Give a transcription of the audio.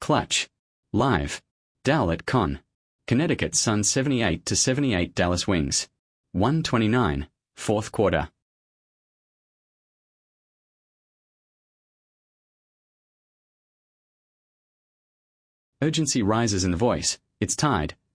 Clutch. Live. Dell at Con. Connecticut Sun 78-78 Dallas Wings. 1:29, fourth quarter. Urgency rises in the voice. It's tied.